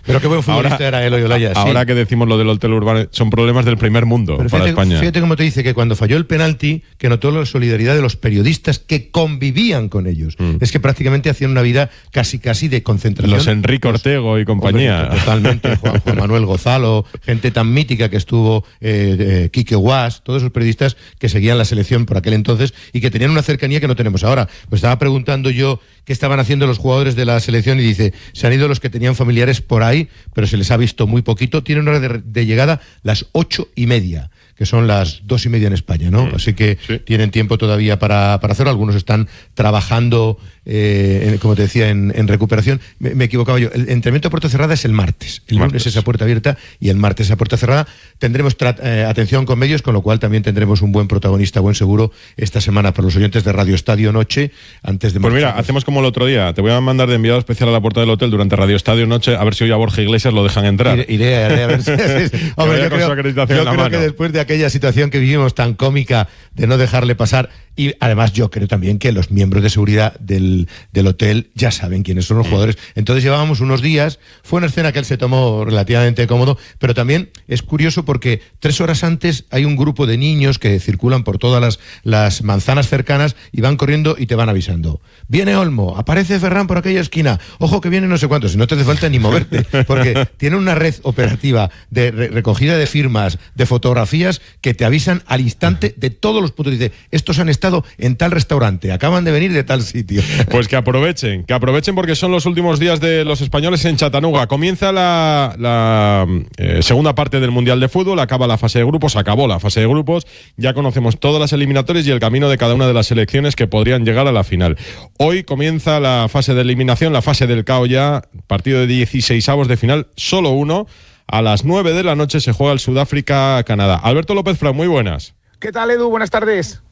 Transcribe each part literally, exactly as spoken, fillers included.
Pero qué buen futbolista ahora, era Eloy Olaya. Ahora sí. que decimos lo del Hotel Urbano, son problemas del primer mundo Pero para fíjate, España. Fíjate cómo te dice que cuando falló el penalti, que notó la solidaridad de los periodistas que convivían con ellos. Mm. Es que prácticamente hacían una vida casi casi de concentración. Los Enrique Ortego y compañía. Hombre, totalmente. Juan, Juan Manuel Gozalo, gente tan mítica que estuvo, eh, eh, Quique Guas, todos esos periodistas que seguían la selección por aquel entonces y que tenían una cercanía que no tenemos ahora. Pues estaba preguntando yo qué estaban haciendo los jugadores de la selección y dice, se han ido los que tenían familiares por ahí, pero se les ha visto muy poquito. Tienen hora de, de llegada las ocho y media, que son las dos y media en España, ¿no? Mm, Así que sí. tienen tiempo todavía para, para hacerlo. Algunos están trabajando, eh, en, como te decía, en, en recuperación. Me, me equivocaba yo. El entrenamiento a puerta cerrada es el martes. El martes. lunes es a puerta abierta y el martes es a puerta cerrada. Tendremos eh, atención con medios, con lo cual también tendremos un buen protagonista, buen seguro, esta semana para los oyentes de Radio Estadio Noche, antes de Pues marchar. mira, hacemos como el otro día. Te voy a mandar de enviado especial a la puerta del hotel durante Radio Estadio Noche, a ver si hoy a Borja Iglesias lo dejan entrar. Iré, iré, iré a ver si... Hombre, yo creo, yo creo que después de aquella situación que vivimos tan cómica de no dejarle pasar, y además yo creo también que los miembros de seguridad del, del hotel ya saben quiénes son los jugadores. Entonces llevábamos unos días, fue una escena que él se tomó relativamente cómodo, pero también es curioso porque tres horas antes hay un grupo de niños que circulan por todas las, las manzanas cercanas y van corriendo y te van avisando. Viene Olmo, aparece Ferran por aquella esquina, ojo que viene no sé cuántos, y no te hace falta ni moverte, porque tiene una red operativa de re recogida de firmas, de fotografías, que te avisan al instante de todos los puntos. Dice, estos han estado en tal restaurante, acaban de venir de tal sitio. Pues que aprovechen, que aprovechen porque son los últimos días de los españoles en Chattanooga. Comienza la, la eh, segunda parte del Mundial de Fútbol, acaba la fase de grupos, acabó la fase de grupos, ya conocemos todas las eliminatorias y el camino de cada una de las selecciones que podrían llegar a la final. Hoy comienza la fase de eliminación, la fase del caos ya, partido de dieciseisavos de final, solo uno. A las nueve de la noche se juega el Sudáfrica-Canadá. Alberto López Fran, muy buenas. ¿Qué tal, Edu? Buenas tardes.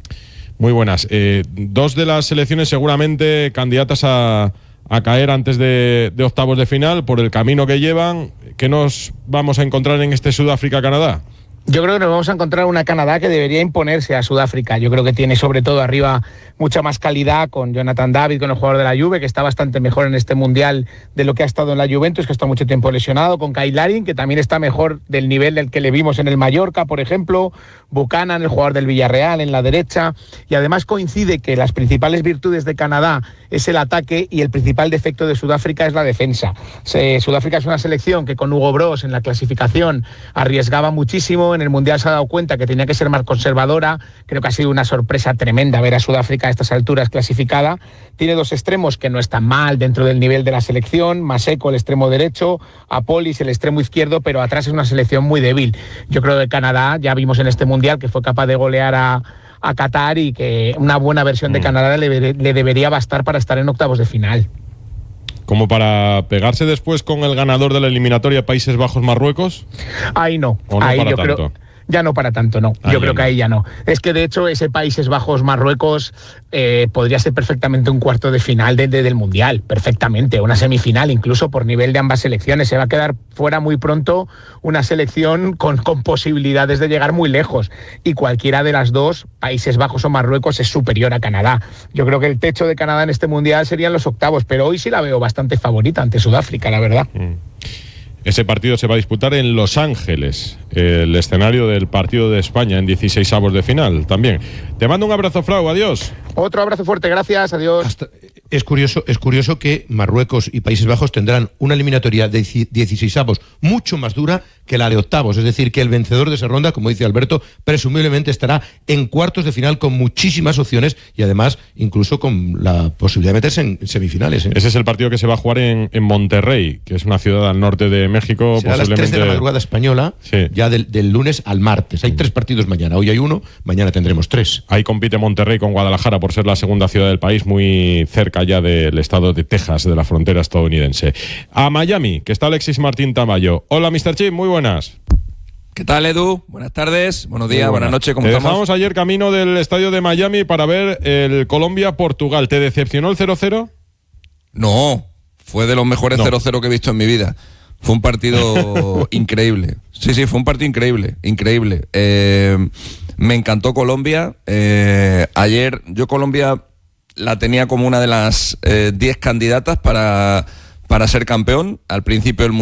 Muy buenas. Eh, dos de las selecciones seguramente candidatas a, a caer antes de, de octavos de final por el camino que llevan. ¿Qué nos vamos a encontrar en este Sudáfrica-Canadá? Yo creo que nos vamos a encontrar una Canadá que debería imponerse a Sudáfrica. Yo creo que tiene sobre todo arriba mucha más calidad con Jonathan David, con el jugador de la Juve, que está bastante mejor en este Mundial de lo que ha estado en la Juventus, que está mucho tiempo lesionado, con Kyle Larin, que también está mejor del nivel del que le vimos en el Mallorca, por ejemplo, Buchanan, el jugador del Villarreal, en la derecha, y además coincide que las principales virtudes de Canadá es el ataque y el principal defecto de Sudáfrica es la defensa. Se, Sudáfrica es una selección que con Hugo Broos en la clasificación arriesgaba muchísimo. En el Mundial se ha dado cuenta que tenía que ser más conservadora. Creo que ha sido una sorpresa tremenda ver a Sudáfrica a estas alturas clasificada. Tiene dos extremos que no están mal dentro del nivel de la selección. Maseko, el extremo derecho, Apolis, el extremo izquierdo, pero atrás es una selección muy débil. Yo creo que Canadá, ya vimos en este Mundial que fue capaz de golear a, a Qatar y que una buena versión de Canadá le, le debería bastar para estar en octavos de final. ¿Como para pegarse después con el ganador de la eliminatoria Países Bajos-Marruecos? Ahí no. ¿O no ahí para yo tanto? Creo, ya no para tanto, no. Ahí yo creo no. que ahí ya no. Es que de hecho ese Países Bajos-Marruecos eh, podría ser perfectamente un cuarto de final de, de, del Mundial, perfectamente, una semifinal incluso por nivel de ambas selecciones. Se va a quedar fuera muy pronto una selección con, con posibilidades de llegar muy lejos, y cualquiera de las dos, Países Bajos o Marruecos, es superior a Canadá. Yo creo que el techo de Canadá en este Mundial serían los octavos, pero hoy sí la veo bastante favorita ante Sudáfrica, la verdad. Mm. Ese partido se va a disputar en Los Ángeles, el escenario del partido de España en dieciseisavos de final también. Te mando un abrazo, Frau, adiós. Otro abrazo fuerte, gracias, adiós. Hasta, es curioso, es curioso que Marruecos y Países Bajos tendrán una eliminatoria de dieciseisavos mucho más dura que la de octavos, es decir, que el vencedor de esa ronda, como dice Alberto, presumiblemente estará en cuartos de final con muchísimas opciones y además incluso con la posibilidad de meterse en semifinales, ¿eh? Ese es el partido que se va a jugar en, en Monterrey, que es una ciudad al norte de México. Será a las tres de la madrugada española, sí. ya del, del lunes al martes. Hay tres partidos mañana, hoy hay uno, mañana tendremos tres. Ahí compite Monterrey con Guadalajara por ser la segunda ciudad del país, muy cerca ya del estado de Texas, de la frontera estadounidense. A Miami, que está Alexis Martín Tamayo. Hola, mister Chip, muy buenas. ¿Qué tal, Edu? Buenas tardes, buenos días, buenas noches, ¿cómo Te estamos? dejamos ayer camino del estadio de Miami para ver el Colombia-Portugal. ¿Te decepcionó el cero cero? No, fue de los mejores no. cero cero que he visto en mi vida. Fue un partido increíble. Sí, sí, fue un partido increíble, increíble. Eh, me encantó Colombia. Eh, ayer yo Colombia la tenía como una de las diez eh, candidatas para, para ser campeón. Al principio del